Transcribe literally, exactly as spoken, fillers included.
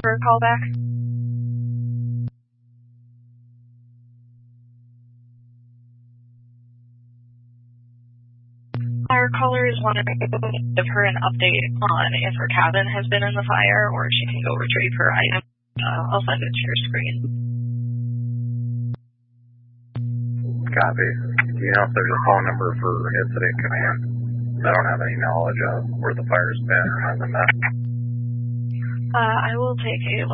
for a callback? Our caller is wondering if we can give her an update on if her cabin has been in the fire or if she can go retrieve her item. Uh, I'll send it to your screen. Copy. Do you know if there's a phone number for incident command? I don't have any knowledge of where the fire's been or nothing. Uh, I will take a look.